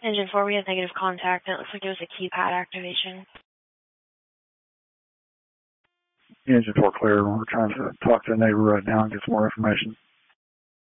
Engine 4, we had negative contact, and it looks like it was a keypad activation. Engine 4 clear. We're trying to talk to the neighbor right now and get some more information.